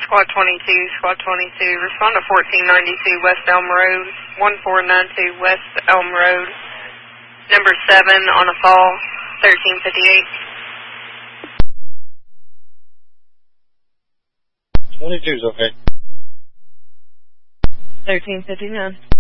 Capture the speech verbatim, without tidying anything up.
Squad twenty-two, Squad twenty-two, respond to fourteen ninety-two West Elm Road, one four nine two West Elm Road, number seven on a fall, thirteen fifty-eight. twenty-two's okay. thirteen fifty-nine.